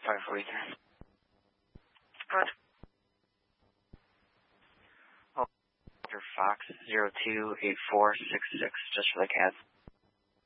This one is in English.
543. Good. Oh, Fox 028466, just for the cats.